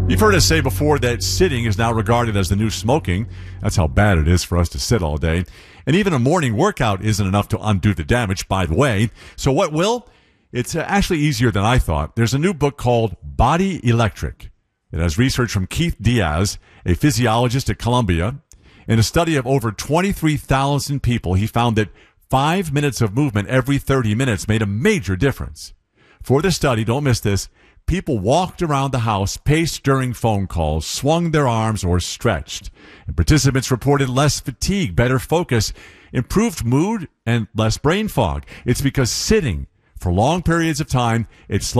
You've heard us say before that sitting is now regarded as the new smoking. That's how bad it is for us to sit all day. And even a morning workout isn't enough to undo the damage, by the way. So what will? It's actually easier than I thought. There's a new book called Body Electric. It has research from Keith Diaz, a physiologist at Columbia. In a study of over 23,000 people, he found that 5 minutes of movement every 30 minutes made a major difference. For the study, don't miss this, people walked around the house, paced during phone calls, swung their arms, or stretched. And participants reported less fatigue, better focus, improved mood, and less brain fog. It's because sitting for long periods of time, it slows